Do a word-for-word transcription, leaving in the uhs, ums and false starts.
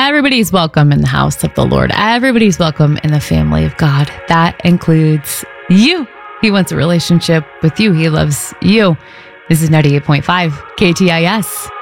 Everybody's welcome in the house of the Lord. Everybody's welcome in the family of God. That includes you. He wants a relationship with you. He loves you. This is ninety-eight point five K T I S.